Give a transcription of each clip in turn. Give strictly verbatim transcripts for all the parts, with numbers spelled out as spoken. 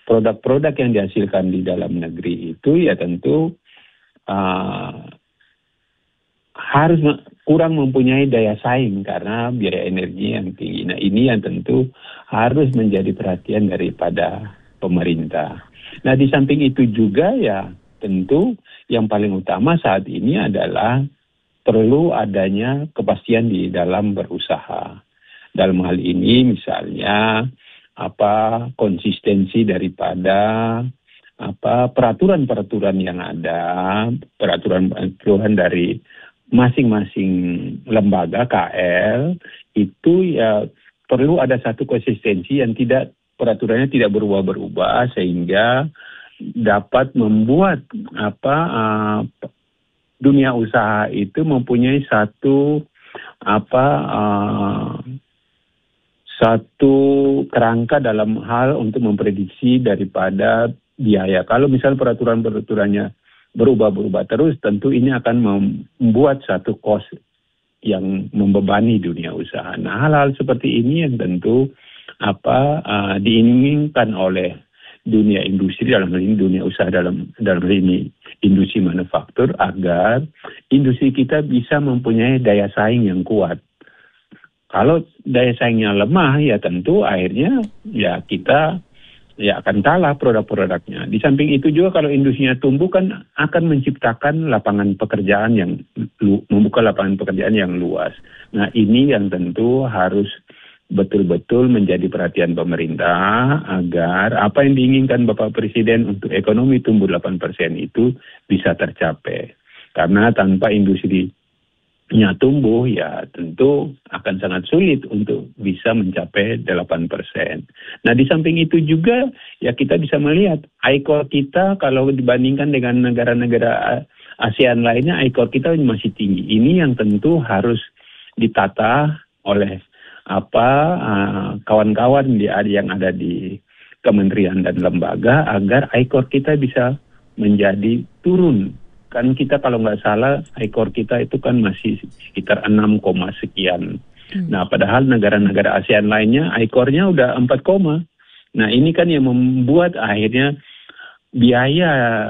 produk-produk yang dihasilkan di dalam negeri itu ya tentu uh, harus kurang mempunyai daya saing karena biaya energi yang tinggi. Nah ini yang tentu harus menjadi perhatian daripada pemerintah. Nah di samping itu juga ya tentu yang paling utama saat ini adalah perlu adanya kepastian di dalam berusaha. Dalam hal ini misalnya apa konsistensi daripada apa peraturan-peraturan yang ada, peraturan-peraturan dari masing-masing lembaga K L itu ya perlu ada satu konsistensi yang tidak peraturannya tidak berubah-berubah sehingga dapat membuat apa uh, dunia usaha itu mempunyai satu apa uh, satu kerangka dalam hal untuk memprediksi daripada biaya. Kalau misal peraturan-peraturannya berubah-berubah terus, tentu ini akan membuat satu cost yang membebani dunia usaha. Nah, hal-hal seperti ini yang tentu apa uh, diinginkan oleh dunia industri dalam hal ini dunia usaha dalam dalam hal ini industri manufaktur agar industri kita bisa mempunyai daya saing yang kuat. Kalau daya saingnya lemah ya tentu akhirnya ya kita ya akan kalah produk-produknya. Di samping itu juga kalau industrinya tumbuh kan akan menciptakan lapangan pekerjaan yang membuka lapangan pekerjaan yang luas. Nah ini yang tentu harus betul-betul menjadi perhatian pemerintah agar apa yang diinginkan Bapak Presiden untuk ekonomi tumbuh delapan persen itu bisa tercapai. Karena tanpa industri nya tumbuh ya tentu akan sangat sulit untuk bisa mencapai delapan persen. Nah di samping itu juga ya kita bisa melihat I C O R kita kalau dibandingkan dengan negara-negara ASEAN lainnya I C O R kita masih tinggi. Ini yang tentu harus ditata oleh apa uh, kawan-kawan di yang ada di kementerian dan lembaga agar I C O R kita bisa menjadi turun. Kan kita kalau nggak salah I C O R kita itu kan masih sekitar enam, sekian. Hmm. Nah padahal negara-negara ASEAN lainnya I C O R-nya udah empat, nah ini kan yang membuat akhirnya biaya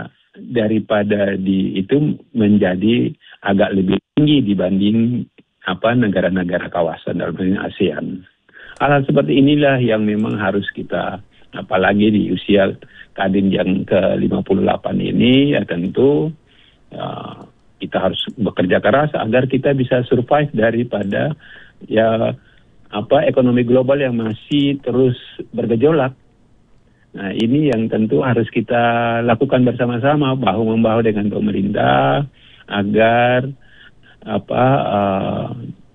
daripada di itu menjadi agak lebih tinggi dibanding apa negara-negara kawasan dalam hal ini ASEAN. Hal-hal seperti inilah yang memang harus kita apalagi di usia Kadin yang ke lima puluh delapan ini ya tentu Uh, kita harus bekerja keras agar kita bisa survive daripada ya apa ekonomi global yang masih terus bergejolak. Nah ini yang tentu harus kita lakukan bersama-sama bahu-membahu dengan pemerintah agar apa uh,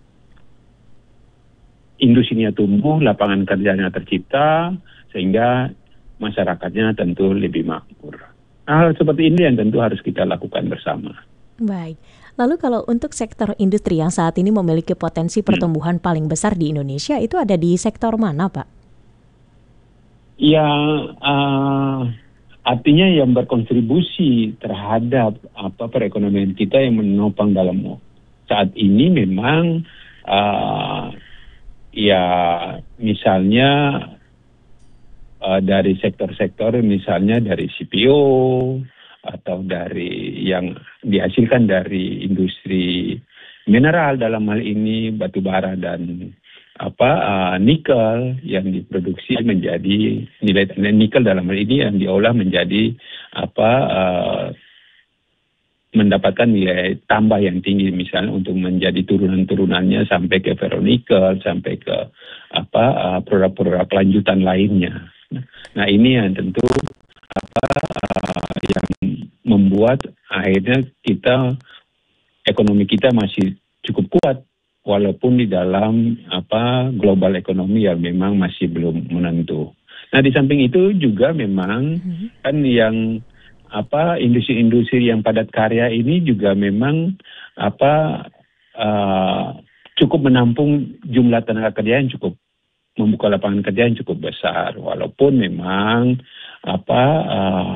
industrinya tumbuh, lapangan kerjanya tercipta sehingga masyarakatnya tentu lebih makmur. Hal seperti ini yang tentu harus kita lakukan bersama. Baik, lalu kalau untuk sektor industri yang saat ini memiliki potensi pertumbuhan hmm. paling besar di Indonesia itu ada di sektor mana, Pak? Ya, uh, artinya yang berkontribusi terhadap apa perekonomian kita yang menopang dalam saat ini memang uh, ya misalnya Uh, dari sektor-sektor misalnya dari C P O atau dari yang dihasilkan dari industri mineral dalam hal ini batu bara dan apa uh, nikel yang diproduksi menjadi nilai nikel dalam hal ini yang diolah menjadi apa uh, mendapatkan nilai tambah yang tinggi misalnya untuk menjadi turunan-turunannya sampai ke ferronikel sampai ke apa uh, produk-produk lanjutan lainnya. Nah ini yang tentu apa uh, yang membuat akhirnya kita ekonomi kita masih cukup kuat walaupun di dalam apa global ekonomi yang memang masih belum menentu. Nah di samping itu juga memang mm-hmm. kan yang apa industri-industri yang padat karya ini juga memang apa uh, cukup menampung jumlah tenaga kerja yang cukup membuka lapangan kerja yang cukup besar walaupun memang apa uh,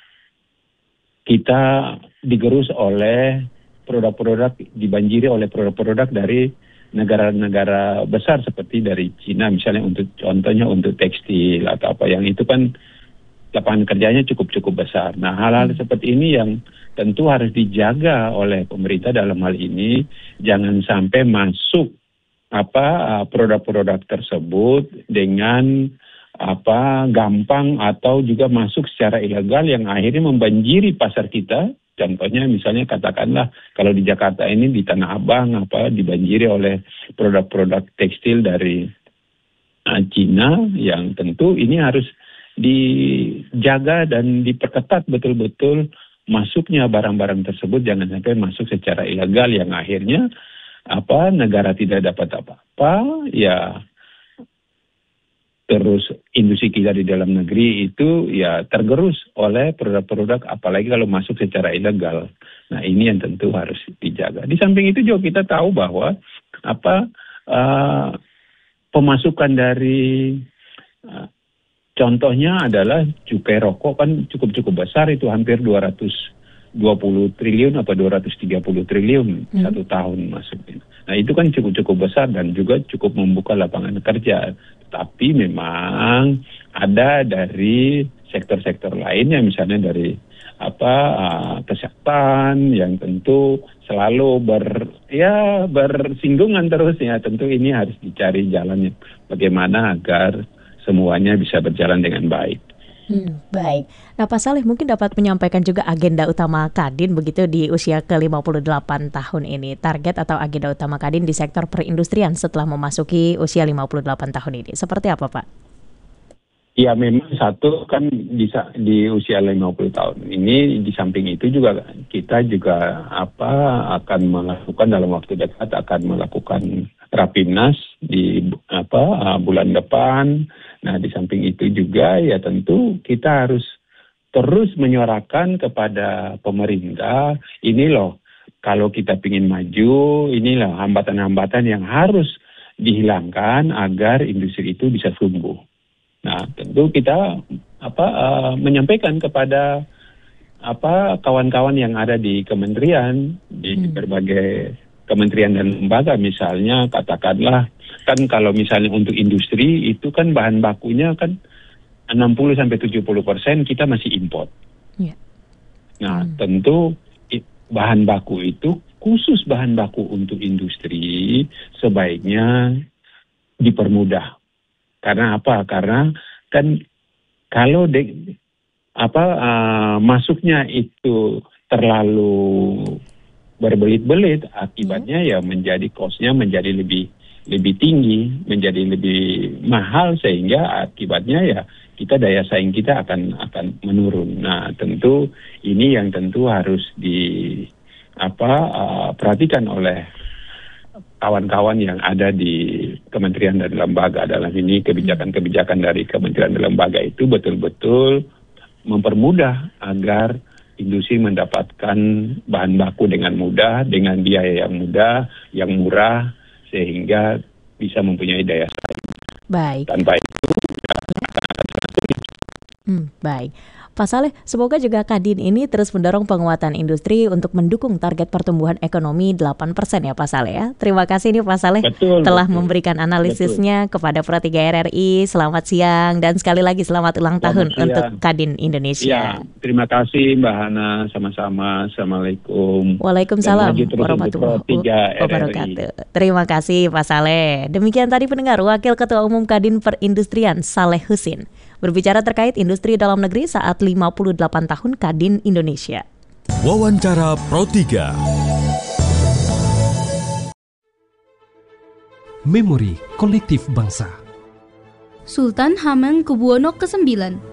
kita digerus oleh produk-produk dibanjiri oleh produk-produk dari negara-negara besar seperti dari Cina misalnya untuk contohnya untuk tekstil atau apa yang itu kan lapangan kerjanya cukup-cukup besar. Nah, hal-hal seperti ini yang tentu harus dijaga oleh pemerintah dalam hal ini, jangan sampai masuk apa uh, produk-produk tersebut dengan apa gampang atau juga masuk secara ilegal yang akhirnya membanjiri pasar kita. Contohnya misalnya katakanlah kalau di Jakarta ini di Tanah Abang apa dibanjiri oleh produk-produk tekstil dari uh, Cina yang tentu ini harus dijaga dan diperketat betul-betul masuknya barang-barang tersebut, jangan sampai masuk secara ilegal yang akhirnya apa negara tidak dapat apa-apa, ya terus industri kita di dalam negeri itu ya tergerus oleh produk-produk apalagi kalau masuk secara ilegal. Nah, ini yang tentu harus dijaga. Di samping itu juga kita tahu bahwa apa uh, pemasukan dari uh, contohnya adalah cukai rokok kan cukup-cukup besar, itu hampir dua ratus dua puluh triliun atau dua ratus tiga puluh triliun hmm. satu tahun masuknya. Nah, itu kan cukup-cukup besar dan juga cukup membuka lapangan kerja. Tapi memang ada dari sektor-sektor lainnya, misalnya dari apa uh, kesehatan yang tentu selalu ber ya bersinggungan terus ya. Tentu ini harus dicari jalannya bagaimana agar semuanya bisa berjalan dengan baik. Hmm, baik. Nah, Pak Saleh mungkin dapat menyampaikan juga agenda utama Kadin begitu di usia ke lima puluh delapan tahun ini. Target atau agenda utama Kadin di sektor perindustrian setelah memasuki usia lima puluh delapan tahun ini. Seperti apa, Pak? Ya, memang satu kan di, di usia lima puluh tahun ini, di samping itu juga kita juga apa akan melakukan dalam waktu dekat akan melakukan Rapimnas di apa bulan depan. Nah, di samping itu juga ya tentu kita harus terus menyuarakan kepada pemerintah, ini loh kalau kita ingin maju, inilah hambatan-hambatan yang harus dihilangkan agar industri itu bisa tumbuh. Nah, tentu kita apa uh, menyampaikan kepada apa kawan-kawan yang ada di kementerian, di hmm. berbagai kementerian dan lembaga, misalnya katakanlah kan kalau misalnya untuk industri itu kan bahan bakunya kan enam puluh sampai tujuh puluh persen kita masih import. Yeah. Nah, hmm. tentu bahan baku itu khusus bahan baku untuk industri sebaiknya dipermudah. Karena apa? Karena kan kalau de, apa uh, masuknya itu terlalu berbelit-belit, akibatnya hmm. ya menjadi cost-nya menjadi lebih lebih tinggi, menjadi lebih mahal, sehingga akibatnya ya kita daya saing kita akan akan menurun. Nah, tentu ini yang tentu harus di apa uh, perhatikan oleh kawan-kawan yang ada di kementerian dan lembaga. Dalam ini kebijakan-kebijakan dari kementerian dan lembaga itu betul-betul mempermudah agar industri mendapatkan bahan baku dengan mudah, dengan biaya yang mudah, yang murah, sehingga bisa mempunyai daya saing. Baik. Tanpa itu, ya, hmm, baik. Pak Saleh, semoga juga Kadin ini terus mendorong penguatan industri untuk mendukung target pertumbuhan ekonomi delapan persen ya Pak Saleh ya. Terima kasih nih Pak Saleh betul, telah betul. memberikan analisisnya betul. kepada Pro tiga R R I. Selamat siang dan sekali lagi selamat ulang selamat tahun siang. Untuk Kadin Indonesia. Ya, terima kasih Mbak Hana, sama-sama. Assalamualaikum. Waalaikumsalam warahmatullahi wabarakatuh. Terima kasih Pak Saleh. Demikian tadi pendengar Wakil Ketua Umum Kadin Perindustrian Saleh Husin berbicara terkait industri dalam negeri saat lima puluh delapan tahun Kadin Indonesia. Wawancara Pro tiga. Memori kolektif bangsa. Sultan Hamengkubuwono kesembilan.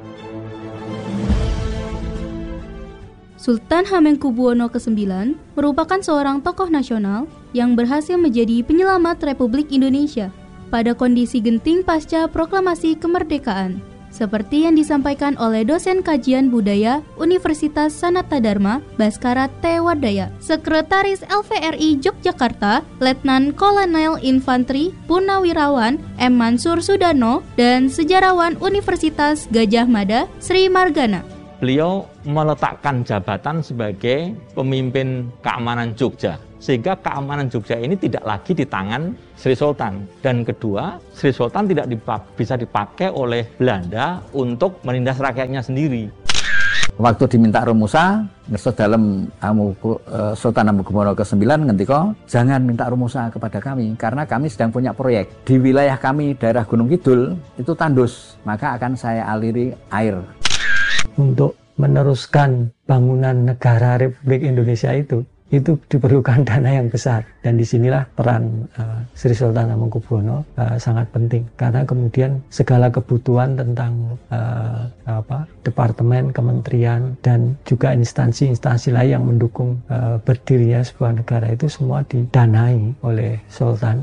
Sultan Hamengkubuwono kesembilan merupakan seorang tokoh nasional yang berhasil menjadi penyelamat Republik Indonesia pada kondisi genting pasca proklamasi kemerdekaan. Seperti yang disampaikan oleh dosen kajian budaya Universitas Sanata Dharma, Baskara T. Wardaya, Sekretaris L V R I Yogyakarta, Letnan Kolonel Infanteri Purnawirawan M. Mansur Sudarno, dan Sejarawan Universitas Gajah Mada, Sri Margana. beliau meletakkan jabatan sebagai pemimpin keamanan Jogja. Sehingga keamanan Jogja ini tidak lagi di tangan Sri Sultan. Dan kedua, Sri Sultan tidak dipa- bisa dipakai oleh Belanda untuk menindas rakyatnya sendiri. Waktu diminta rumusa, ngerso dalam amu, uh, Sultan Hamengkubuwono kesembilan ngendika, jangan minta rumusa kepada kami karena kami sedang punya proyek. Di wilayah kami daerah Gunung Kidul itu tandus, maka akan saya aliri air. Untuk meneruskan bangunan negara Republik Indonesia itu, itu diperlukan dana yang besar, dan disinilah peran uh, Sri Sultan Hamengkubuwono uh, sangat penting, karena kemudian segala kebutuhan tentang uh, apa departemen, kementerian, dan juga instansi-instansi lain yang mendukung uh, berdirinya sebuah negara itu semua didanai oleh Sultan.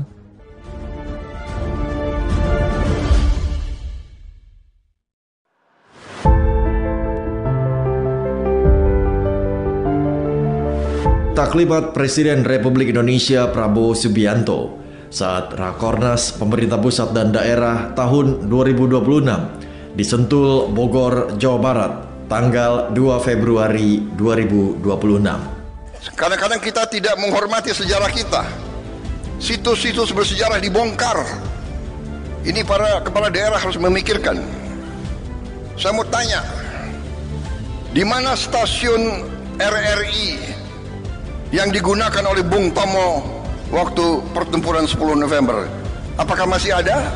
Taklimat Presiden Republik Indonesia Prabowo Subianto saat Rakornas Pemerintah Pusat dan Daerah tahun dua ribu dua puluh enam di Sentul, Bogor, Jawa Barat, tanggal dua Februari dua ribu dua puluh enam. Kadang-kadang kita tidak menghormati sejarah kita. Situs-situs bersejarah dibongkar. Ini para kepala daerah harus memikirkan. Saya mau tanya, di mana stasiun R R I yang digunakan oleh Bung Tomo waktu pertempuran sepuluh November? Apakah masih ada?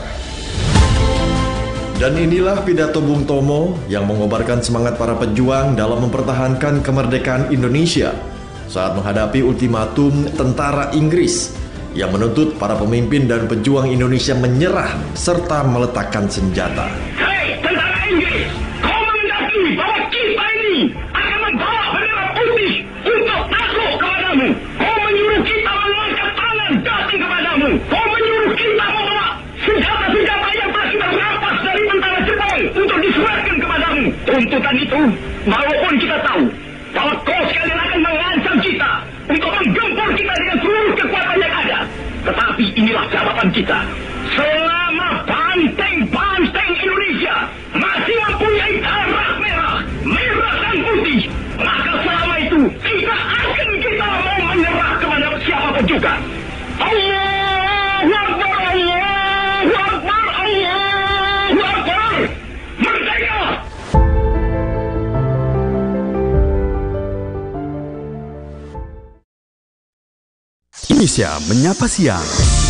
Dan inilah pidato Bung Tomo yang mengobarkan semangat para pejuang dalam mempertahankan kemerdekaan Indonesia saat menghadapi ultimatum tentara Inggris yang menuntut para pemimpin dan pejuang Indonesia menyerah serta meletakkan senjata. Hei tentara Inggris, kau menghendaki bahwa kita ini akan membawa bendera putih untuk takluk kepadamu. Kau menyuruh kita mengangkat tangan datang kepadamu. Kau menyuruh kita membawa senjata-senjata yang telah kita rampas dari tentara Jepang untuk diserahkan kepadamu. Tuntutan itu, walaupun kita tahu bahwa kau sekalian akan mengancam kita untuk menggempur kita dengan seluruh kekuatan yang ada, tetapi inilah jawaban kita. Selama banteng-banteng Indonesia masih mempunyai darah merah, merah dan putih, maka selama itu kita akan kita mau menyerah kepada siapapun juga. Allahu Akbar, Allahu Akbar, Allahu Akbar, merdeka! Indonesia Menyapa Siang.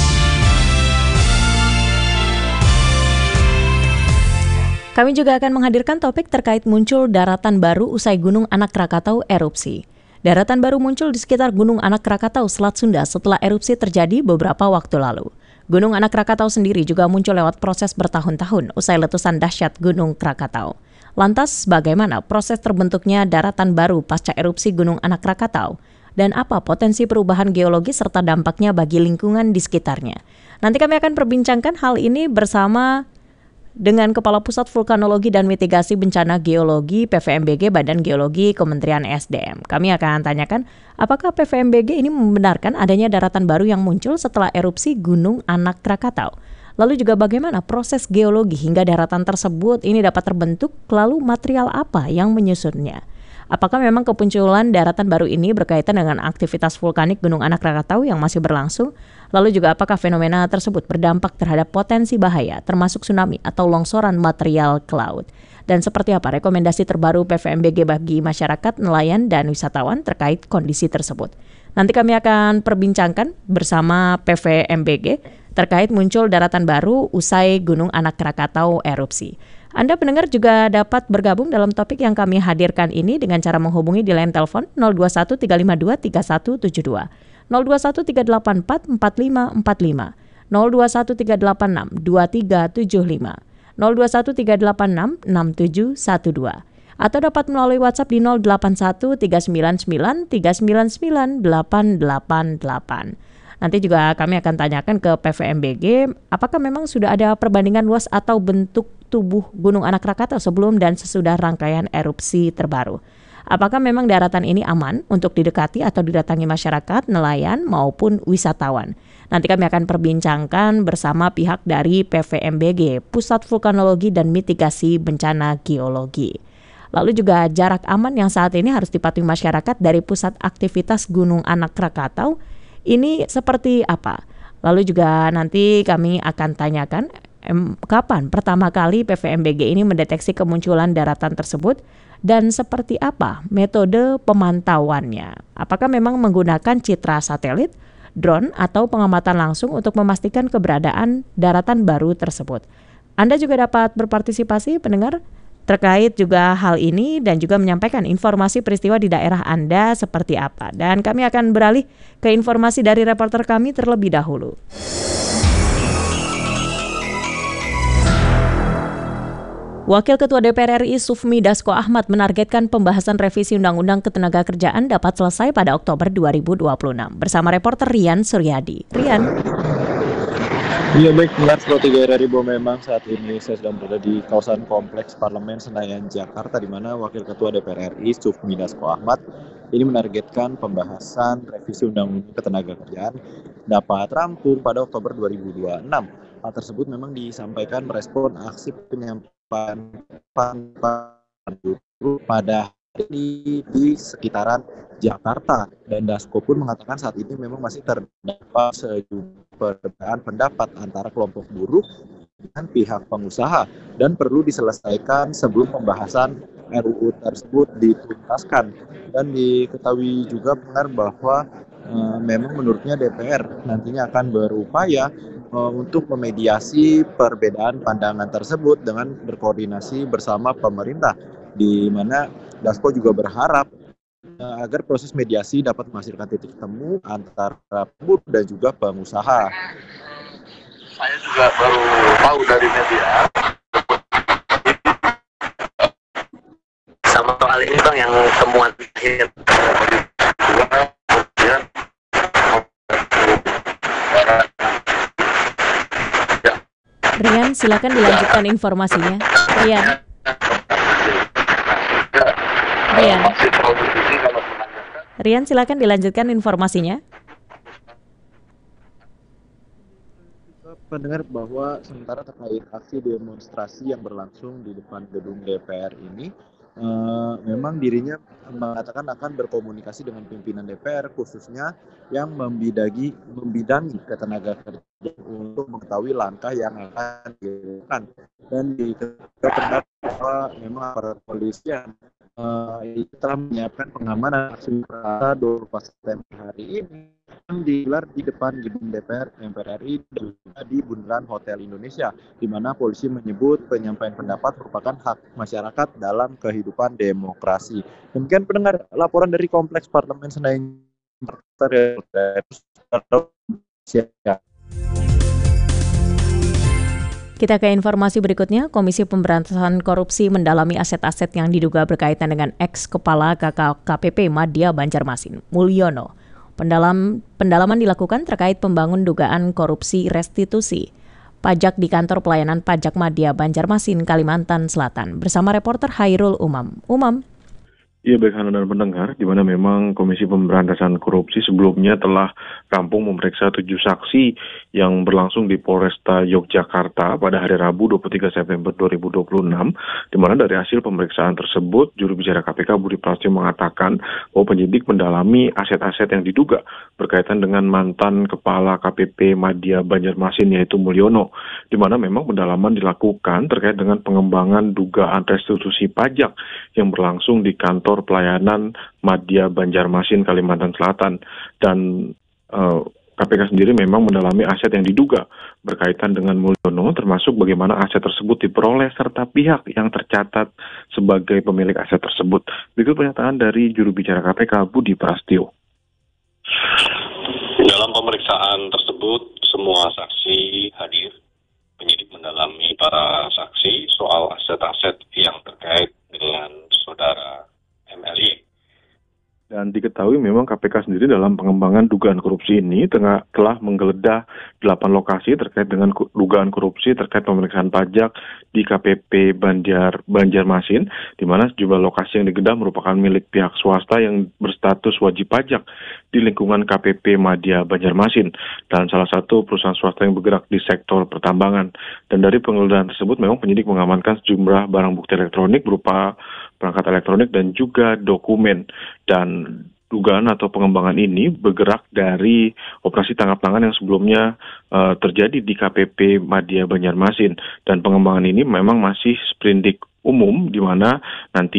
Kami juga akan menghadirkan topik terkait muncul daratan baru usai Gunung Anak Krakatau erupsi. Daratan baru muncul di sekitar Gunung Anak Krakatau, Selat Sunda setelah erupsi terjadi beberapa waktu lalu. Gunung Anak Krakatau sendiri juga muncul lewat proses bertahun-tahun usai letusan dahsyat Gunung Krakatau. Lantas, bagaimana proses terbentuknya daratan baru pasca erupsi Gunung Anak Krakatau? Dan apa potensi perubahan geologi serta dampaknya bagi lingkungan di sekitarnya? Nanti kami akan perbincangkan hal ini bersama dengan Kepala Pusat Vulkanologi dan Mitigasi Bencana Geologi P V M B G Badan Geologi Kementerian S D M. Kami akan tanyakan apakah P V M B G ini membenarkan adanya daratan baru yang muncul setelah erupsi Gunung Anak Krakatau. Lalu juga bagaimana proses geologi hingga daratan tersebut ini dapat terbentuk, lalu material apa yang menyusunnya? Apakah memang kemunculan daratan baru ini berkaitan dengan aktivitas vulkanik Gunung Anak Krakatau yang masih berlangsung? Lalu juga apakah fenomena tersebut berdampak terhadap potensi bahaya termasuk tsunami atau longsoran material ke laut? Dan seperti apa rekomendasi terbaru P V M B G bagi masyarakat, nelayan, dan wisatawan terkait kondisi tersebut? Nanti kami akan perbincangkan bersama P V M B G terkait muncul daratan baru usai Gunung Anak Krakatau erupsi. Anda pendengar juga dapat bergabung dalam topik yang kami hadirkan ini dengan cara menghubungi di line telepon nol dua satu tiga lima dua tiga satu tujuh dua, nol dua satu tiga delapan empat empat lima empat lima, nol dua satu tiga delapan enam dua tiga tujuh lima, nol dua satu tiga delapan enam enam tujuh satu dua, atau dapat melalui WhatsApp di nol delapan satu tiga sembilan sembilan tiga sembilan sembilan delapan delapan delapan. Nanti juga kami akan tanyakan ke P V M B G apakah memang sudah ada perbandingan luas atau bentuk tubuh Gunung Anak Krakatau sebelum dan sesudah rangkaian erupsi terbaru. Apakah memang daratan ini aman untuk didekati atau didatangi masyarakat, nelayan maupun wisatawan? Nanti kami akan perbincangkan bersama pihak dari P V M B G, Pusat Vulkanologi dan Mitigasi Bencana Geologi. Lalu juga jarak aman yang saat ini harus dipatuhi masyarakat dari pusat aktivitas Gunung Anak Krakatau ini seperti apa? Lalu juga nanti kami akan tanyakan em, kapan pertama kali P V M B G ini mendeteksi kemunculan daratan tersebut dan seperti apa metode pemantauannya. Apakah memang menggunakan citra satelit, drone atau pengamatan langsung untuk memastikan keberadaan daratan baru tersebut. Anda juga dapat berpartisipasi pendengar terkait juga hal ini dan juga menyampaikan informasi peristiwa di daerah Anda seperti apa. Dan kami akan beralih ke informasi dari reporter kami terlebih dahulu. Wakil Ketua D P R R I Sufmi Dasko Ahmad menargetkan pembahasan revisi Undang-Undang Ketenagakerjaan dapat selesai pada Oktober dua ribu dua puluh enam. Bersama reporter Rian Suryadi. Rian. Iya baik, benar seperti G R R I bahwa memang saat ini saya sedang berada di kawasan Kompleks Parlemen Senayan, Jakarta, di mana Wakil Ketua D P R R I Sufmi Dasko Ahmad ini menargetkan pembahasan revisi Undang-Undang Ketenagakerjaan dapat rampung pada Oktober dua ribu dua puluh enam. Hal tersebut memang disampaikan merespon aksi penyampaian buruh pada hari ini di sekitaran Jakarta, dan Dasko pun mengatakan saat ini memang masih terdapat sejumlah perbedaan pendapat antara kelompok buruh dengan pihak pengusaha dan perlu diselesaikan sebelum pembahasan R U U tersebut dituntaskan. Dan diketahui juga benar bahwa e, memang menurutnya D P R nantinya akan berupaya e, untuk memediasi perbedaan pandangan tersebut dengan berkoordinasi bersama pemerintah, di mana Dasko juga berharap agar proses mediasi dapat menghasilkan titik temu antara buruh dan juga pengusaha. Saya juga baru tahu dari media sama soal ini bang, yang temuan akhir. Rian, silakan dilanjutkan informasinya. Rian. Rian. Rian, silakan dilanjutkan informasinya. Pendengar bahwa sementara terkait aksi demonstrasi yang berlangsung di depan gedung D P R ini, eh, memang dirinya mengatakan akan berkomunikasi dengan pimpinan D P R khususnya yang membidagi membidangi ketenagakerjaan untuk mengetahui langkah yang akan dilakukan. Dan dikatakan bahwa memang aparat kepolisian Uh, telah menyiapkan pengamanan aksi pada dua puluh empat September hari ini yang digelar di depan gedung D P R M P R R I dan juga di bundaran Hotel Indonesia, di mana polisi menyebut penyampaian pendapat merupakan hak masyarakat dalam kehidupan demokrasi. Demikian pendengar laporan dari Kompleks Parlemen Senayan, Jakarta. Kita ke informasi berikutnya. Komisi Pemberantasan Korupsi mendalami aset-aset yang diduga berkaitan dengan ex-kepala K P P Madya Banjarmasin, Mulyono. Pendalam, pendalaman dilakukan terkait pembangun dugaan korupsi restitusi pajak di kantor pelayanan pajak Madya Banjarmasin, Kalimantan Selatan. Bersama reporter Hairul Umam. Umam. Iya, baik Hana dan pendengar, di mana memang Komisi Pemberantasan Korupsi sebelumnya telah rampung memeriksa tujuh saksi yang berlangsung di Polresta Yogyakarta pada hari Rabu dua puluh tiga September dua ribu dua puluh enam, di mana dari hasil pemeriksaan tersebut, juru bicara K P K Budi Prasetyo mengatakan bahwa penyidik mendalami aset-aset yang diduga berkaitan dengan mantan Kepala K P P Madya Banjarmasin yaitu Mulyono, di mana memang pendalaman dilakukan terkait dengan pengembangan dugaan restitusi pajak yang berlangsung di kantor pelayanan Madya Banjarmasin, Kalimantan Selatan. Dan uh, K P K sendiri memang mendalami aset yang diduga berkaitan dengan Mulyono, termasuk bagaimana aset tersebut diperoleh serta pihak yang tercatat sebagai pemilik aset tersebut. Berikut pernyataan dari juru bicara K P K Budi Prasetyo. Dalam pemeriksaan tersebut, semua saksi hadir. Penyidik mendalami para saksi soal aset-aset yang terkait dengan saudara M L Y. Dan diketahui memang K P K sendiri dalam pengembangan dugaan korupsi ini tengah telah menggeledah delapan lokasi terkait dengan dugaan korupsi terkait pemeriksaan pajak di K P P Banjar Banjarmasin, di mana sejumlah lokasi yang digeledah merupakan milik pihak swasta yang berstatus wajib pajak di lingkungan K P P Madya Banjarmasin dan salah satu perusahaan swasta yang bergerak di sektor pertambangan. Dan dari penggeledahan tersebut memang penyidik mengamankan sejumlah barang bukti elektronik berupa perangkat elektronik, dan juga dokumen. Dan dugaan atau pengembangan ini bergerak dari operasi tangkap tangan yang sebelumnya uh, terjadi di K P P Madya Banjarmasin. Dan pengembangan ini memang masih sprindik umum, di mana nanti